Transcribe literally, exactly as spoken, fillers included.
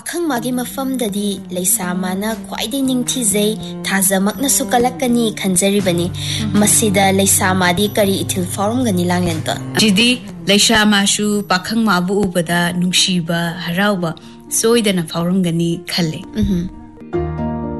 पाखंग मागी मफम ददी लेसा माना ख्वाइदे निंगथीजे थाजमकना सुकलकनी खंजरिबनी मसिदा लेसा मादी करी इथिल फाउरमगनी लांगलेंतो जिदी लेसा माशु पाखंग माबु उबदा नुंगशीबा हराउबा सोइदना फाउरमगनी खल्ले